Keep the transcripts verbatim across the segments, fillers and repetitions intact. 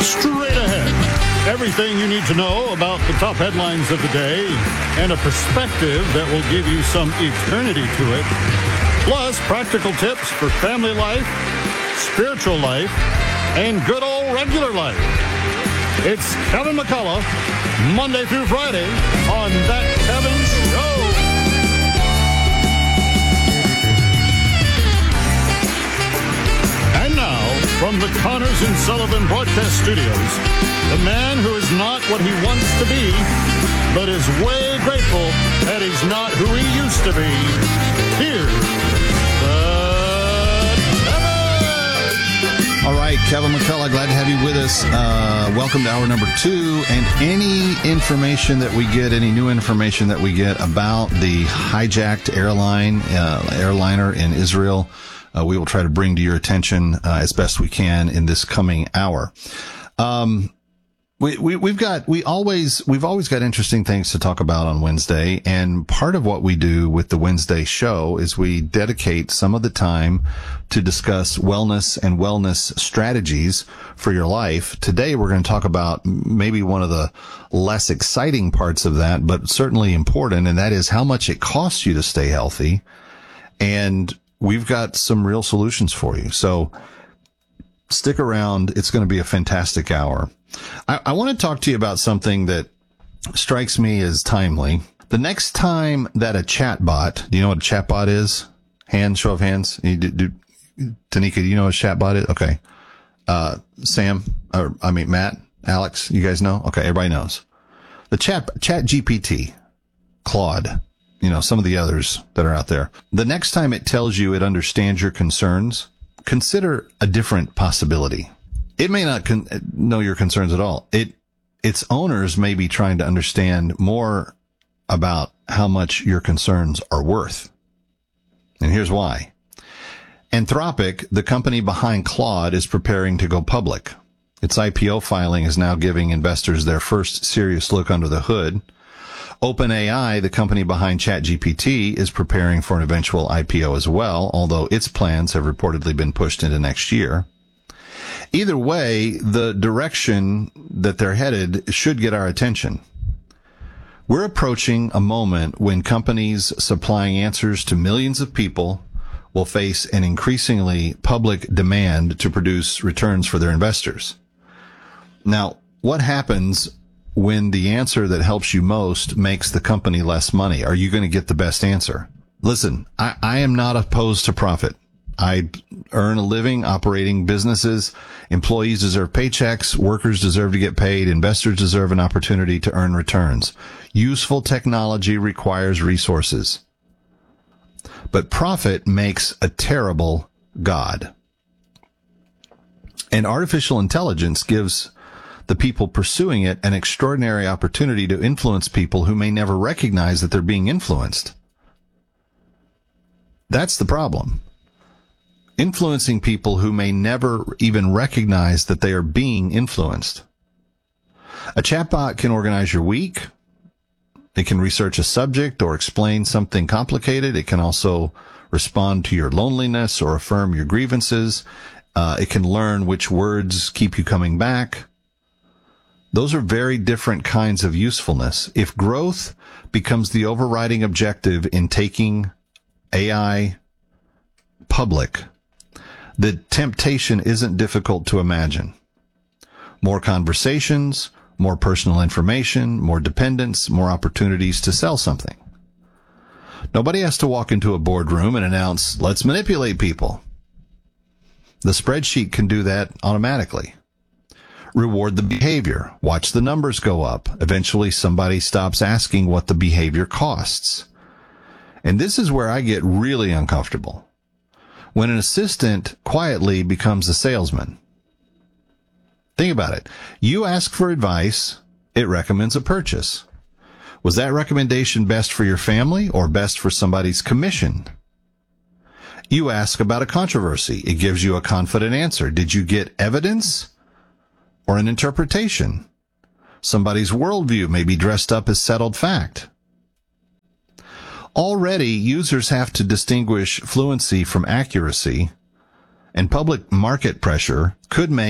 Straight ahead. Everything you need to know about the top headlines of the day and a perspective that will give you some eternity to it. Plus, practical tips for family life, spiritual life, and good old regular life. It's Kevin McCullough, Monday through Friday on That Kevin Show. And now, from the Connors and Sullivan Broadcast Studios, the man who is not what he wants to be, but is way grateful that he's not who he used to be. Here's the Kevin! All right, Kevin McCullough, glad to have you with us. Uh, welcome to hour number two. And any information that we get, any new information that we get about the hijacked airline, uh, airliner in Israel, uh, we will try to bring to your attention uh, as best we can in this coming hour. Um, We, we, we've got, we always, we've always got interesting things to talk about on Wednesday. And part of what we do with the Wednesday show is we dedicate some of the time to discuss wellness and wellness strategies for your life. Today, we're going to talk about maybe one of the less exciting parts of that, but certainly important. And that is how much it costs you to stay healthy. And we've got some real solutions for you. So stick around. It's going to be a fantastic hour. I, I want to talk to you about something that strikes me as timely. The next time that a chatbot, do you know what a chatbot is? Hands, show of hands. You do, do, Tanika, do you know what a chatbot is? Okay. Uh, Sam, or I mean, Matt, Alex, you guys know? Okay. Everybody knows. The chat, chat G P T, Claude, you know, some of the others that are out there. The next time it tells you it understands your concerns, consider a different possibility. It may not con- know your concerns at all. It, its owners may be trying to understand more about how much your concerns are worth. And here's why. Anthropic, the company behind Claude, is preparing to go public. Its I P O filing is now giving investors their first serious look under the hood. OpenAI, the company behind ChatGPT, is preparing for an eventual I P O as well, although its plans have reportedly been pushed into next year. Either way, the direction that they're headed should get our attention. We're approaching a moment when companies supplying answers to millions of people will face an increasingly public demand to produce returns for their investors. Now, what happens when the answer that helps you most makes the company less money? Are you going to get the best answer? Listen, I, I am not opposed to profit. I earn a living operating businesses. Employees deserve paychecks. Workers deserve to get paid. Investors deserve an opportunity to earn returns. Useful technology requires resources. But profit makes a terrible god. And artificial intelligence gives the people pursuing it an extraordinary opportunity to influence people who may never recognize that they're being influenced. That's the problem. Influencing people who may never even recognize that they are being influenced. A chatbot can organize your week. It can research a subject or explain something complicated. It can also respond to your loneliness or affirm your grievances. Uh, it can learn which words keep you coming back. Those are very different kinds of usefulness. If growth becomes the overriding objective in taking A I public, the temptation isn't difficult to imagine. More conversations, more personal information, more dependence, more opportunities to sell something. Nobody has to walk into a boardroom and announce, let's manipulate people. The spreadsheet can do that automatically. Reward the behavior. Watch the numbers go up. Eventually somebody stops asking what the behavior costs. And this is where I get really uncomfortable. When an assistant quietly becomes a salesman. Think about it. You ask for advice, it recommends a purchase. Was that recommendation best for your family or best for somebody's commission? You ask about a controversy, it gives you a confident answer. Did you get evidence or an interpretation? Somebody's worldview may be dressed up as settled fact. Already, users have to distinguish fluency from accuracy, and public market pressure could make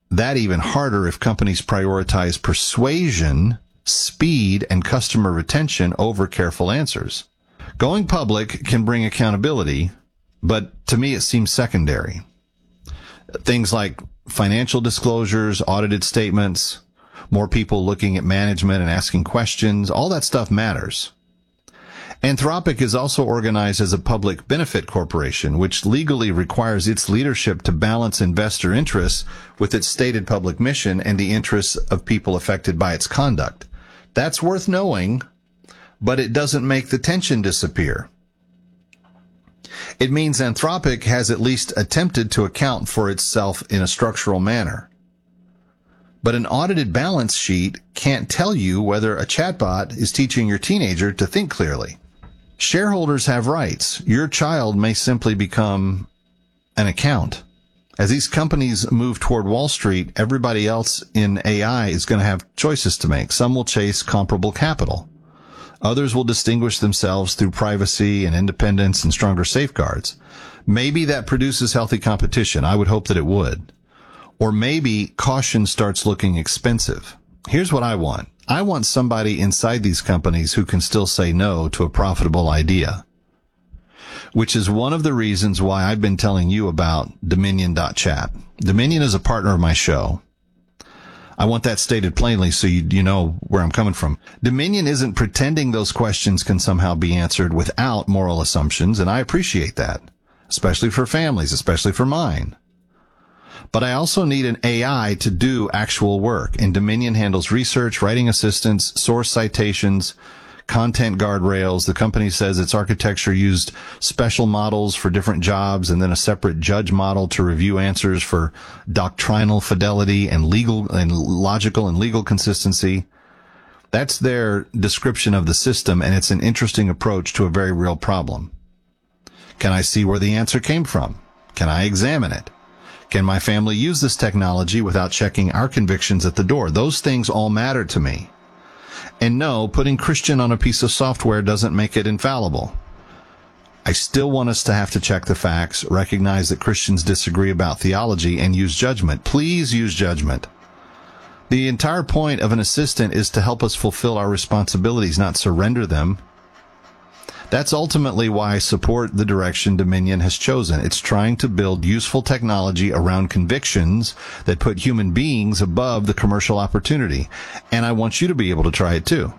that even harder if companies prioritize persuasion, speed, and customer retention over careful answers. Going public can bring accountability, but to me it seems secondary. Things like financial disclosures, audited statements, more people looking at management and asking questions, all that stuff matters. Anthropic is also organized as a public benefit corporation, which legally requires its leadership to balance investor interests with its stated public mission and the interests of people affected by its conduct. That's worth knowing, but it doesn't make the tension disappear. It means Anthropic has at least attempted to account for itself in a structural manner. But an audited balance sheet can't tell you whether a chatbot is teaching your teenager to think clearly. Shareholders have rights. Your child may simply become an account. As these companies move toward Wall Street, everybody else in A I is going to have choices to make. Some will chase comparable capital. Others will distinguish themselves through privacy and independence and stronger safeguards. Maybe that produces healthy competition. I would hope that it would. Or maybe caution starts looking expensive. Here's what I want. I want somebody inside these companies who can still say no to a profitable idea, which is one of the reasons why I've been telling you about Dominion dot chat. Dominion is a partner of my show. I want that stated plainly so you, you know where I'm coming from. Dominion isn't pretending those questions can somehow be answered without moral assumptions, and I appreciate that, especially for families, especially for mine. But I also need an A I to do actual work, and Dominion handles research, writing assistance, source citations, content guardrails. The company says its architecture used special models for different jobs and then a separate judge model to review answers for doctrinal fidelity and legal and logical and legal consistency. That's their description of the system, and it's an interesting approach to a very real problem. Can I see where the answer came from? Can I examine it? Can my family use this technology without checking our convictions at the door? Those things all matter to me. And no, putting Christian on a piece of software doesn't make it infallible. I still want us to have to check the facts, recognize that Christians disagree about theology, and use judgment. Please use judgment. The entire point of an assistant is to help us fulfill our responsibilities, not surrender them. That's ultimately why I support the direction Dominion has chosen. It's trying to build useful technology around convictions that put human beings above the commercial opportunity. And I want you to be able to try it too.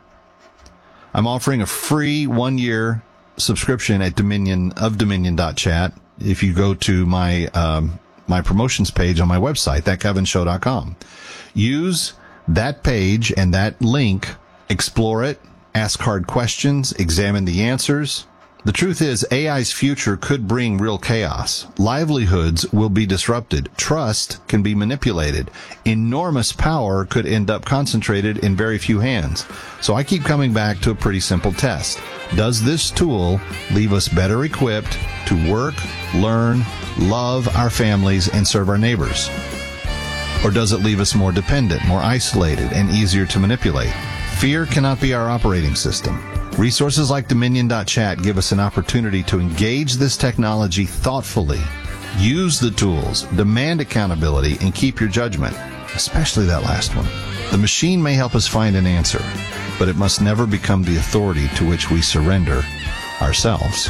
I'm offering a free one-year subscription at Dominion of Dominion dot chat. If you go to my um, my promotions page on my website, that kevin show dot com, use that page and that link, explore it. Ask hard questions, examine the answers. The truth is, A I's future could bring real chaos. Livelihoods will be disrupted. Trust can be manipulated. Enormous power could end up concentrated in very few hands. So I keep coming back to a pretty simple test. Does this tool leave us better equipped to work, learn, love our families, and serve our neighbors? Or does it leave us more dependent, more isolated, and easier to manipulate? Fear cannot be our operating system. Resources like Dominion dot chat give us an opportunity to engage this technology thoughtfully, use the tools, demand accountability, and keep your judgment, especially that last one. The machine may help us find an answer, but it must never become the authority to which we surrender ourselves.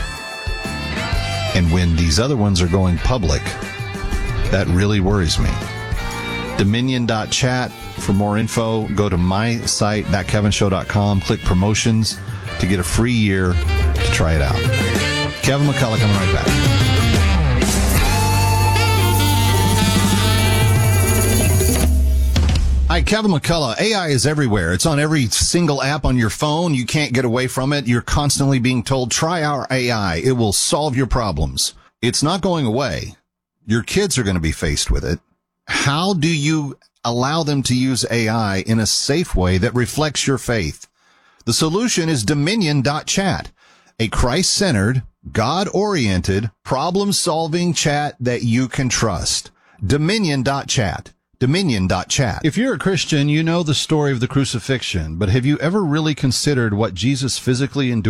And when these other ones are going public, that really worries me. Dominion dot chat. For more info, go to my site, that kevin show dot com, click promotions to get a free year to try it out. Kevin McCullough coming right back. Hi, Kevin McCullough. A I is everywhere. It's on every single app on your phone. You can't get away from it. You're constantly being told, try our A I. It will solve your problems. It's not going away. Your kids are going to be faced with it. How do you allow them to use A I in a safe way that reflects your faith? The solution is Dominion dot chat, a Christ-centered, God-oriented, problem-solving chat that you can trust. Dominion dot chat. Dominion dot chat. If you're a Christian, you know the story of the crucifixion, but have you ever really considered what Jesus physically endured?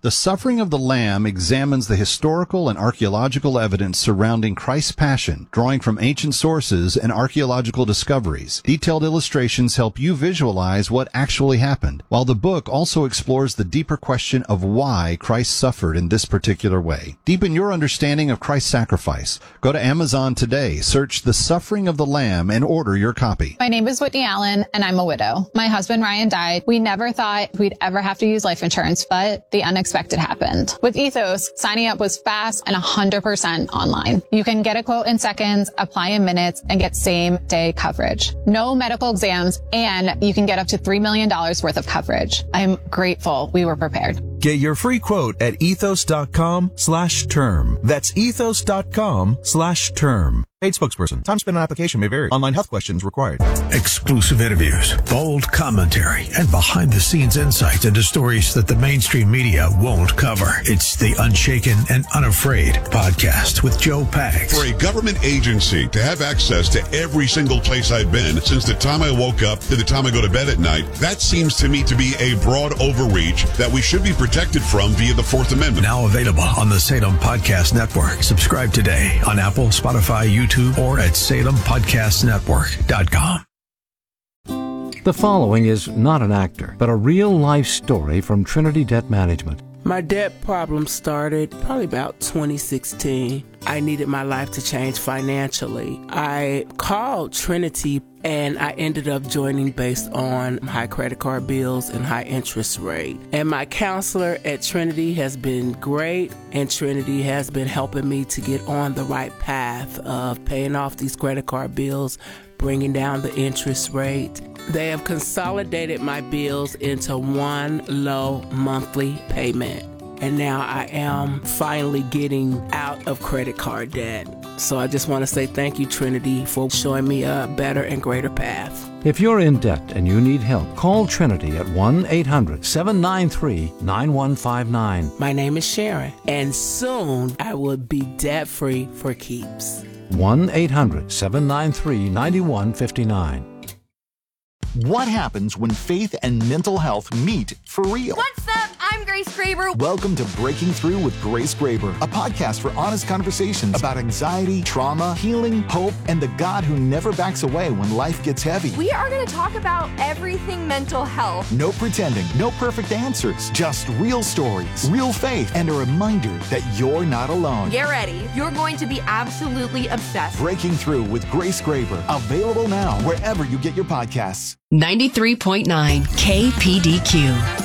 The Suffering of the Lamb examines the historical and archaeological evidence surrounding Christ's passion, drawing from ancient sources and archaeological discoveries. Detailed illustrations help you visualize what actually happened, while the book also explores the deeper question of why Christ suffered in this particular way. Deepen your understanding of Christ's sacrifice. Go to Amazon today, search The Suffering of the Lamb, and order your copy. My name is Whitney Allen, and I'm a widow. My husband Ryan died. We never thought we'd ever have to use life insurance, but the unexpected happened. With Ethos, signing up was fast and one hundred percent online. You can get a quote in seconds, apply in minutes, and get same-day coverage. No medical exams, and you can get up to three million dollars worth of coverage. I'm grateful we were prepared. Get your free quote at ethos.com slash term. That's ethos.com slash term. Paid spokesperson. Time spent on application may vary. Online health questions required. Exclusive interviews, bold commentary, and behind-the-scenes insights into stories that the mainstream media won't cover. It's the Unshaken and Unafraid podcast with Joe Pags. For a government agency to have access to every single place I've been since the time I woke up to the time I go to bed at night, that seems to me to be a broad overreach that we should be protected from via the Fourth Amendment. Now available on the Salem Podcast Network. Subscribe today on Apple, Spotify, YouTube, or at salem podcast network dot com. The following is not an actor, but a real-life story from Trinity Debt Management. My debt problem started probably about twenty sixteen. I needed my life to change financially. I called Trinity and I ended up joining based on high credit card bills and high interest rate. And my counselor at Trinity has been great, and Trinity has been helping me to get on the right path of paying off these credit card bills, bringing down the interest rate. They have consolidated my bills into one low monthly payment. And now I am finally getting out of credit card debt. So I just want to say thank you, Trinity, for showing me a better and greater path. If you're in debt and you need help, call Trinity at one eight hundred seven nine three nine one five nine. My name is Sharon, and soon I will be debt-free for keeps. one eight hundred seven nine three nine one five nine. What happens when faith and mental health meet for real? What's up? I'm Grace Graber. Welcome to Breaking Through with Grace Graber, a podcast for honest conversations about anxiety, trauma, healing, hope, and the God who never backs away when life gets heavy. We are going to talk about everything mental health. No pretending, no perfect answers, just real stories, real faith, and a reminder that you're not alone. Get ready. You're going to be absolutely obsessed. Breaking Through with Grace Graber, available now wherever you get your podcasts. ninety-three point nine K P D Q.